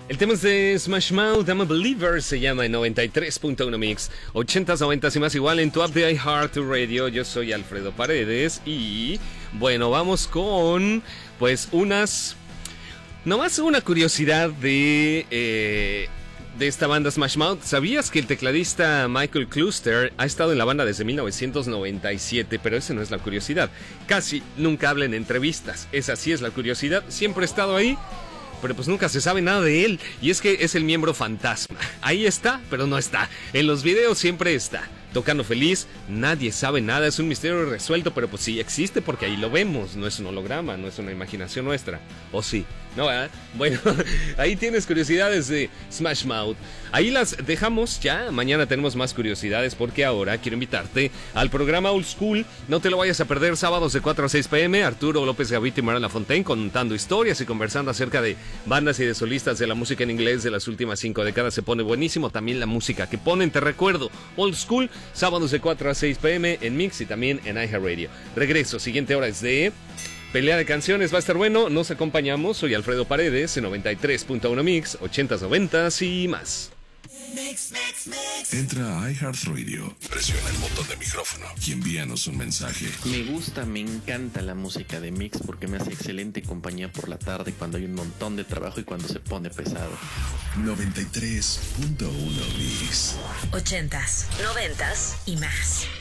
El tema es de Smash Mouth, I'm a Believer, se llama en 93.1 Mix, 80s, 90s y más igual en tu app de iHeartRadio. Yo soy Alfredo Paredes y bueno, vamos con pues nomás una curiosidad de esta banda Smash Mouth. ¿Sabías que el tecladista Michael Cluster ha estado en la banda desde 1997? Pero esa no es la curiosidad. Casi nunca habla en entrevistas. Esa sí es la curiosidad. Siempre ha estado ahí, pero pues nunca se sabe nada de él. Y es que es el miembro fantasma. Ahí está, pero no está. En los videos siempre está, tocando feliz. Nadie sabe nada, es un misterio resuelto, pero pues sí existe porque ahí lo vemos. No es un holograma, no es una imaginación nuestra. ¿O sí? ¿No, verdad? Bueno, ahí tienes curiosidades de Smash Mouth. Ahí las dejamos ya. Mañana tenemos más curiosidades porque ahora quiero invitarte al programa Old School. No te lo vayas a perder, sábados de 4 a 6 pm. Arturo López Gavito y Mara Lafontaine contando historias y conversando acerca de bandas y de solistas de la música en inglés de las últimas 5 décadas. Se pone buenísimo también la música que ponen. Te recuerdo, Old School, sábados de 4 a 6 pm en Mix y también en iHeartRadio. Regreso, siguiente hora es de pelea de canciones, va a estar bueno. Nos acompañamos, soy Alfredo Paredes en 93.1 Mix, 80s, 90s y más. Entra a iHeartRadio, presiona el botón de micrófono y envíanos un mensaje. Me encanta la música de Mix porque me hace excelente compañía por la tarde cuando hay un montón de trabajo y cuando se pone pesado. 93.1 Mix. 80s, 90s y más.